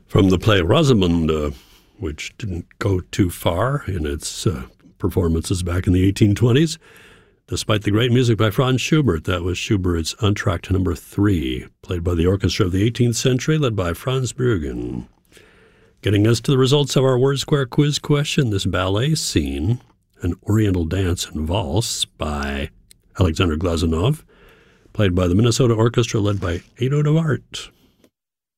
From the play Rosamund, which didn't go too far in its performances back in the 1820s, despite the great music by Franz Schubert. That was Schubert's Entr'acte No. 3, played by the orchestra of the 18th century, led by Franz Bruggen. Getting us to the results of our Word Square quiz question, this ballet scene, an Oriental Dance and Valse by Alexander Glazunov, played by the Minnesota Orchestra, led by Ado Devart.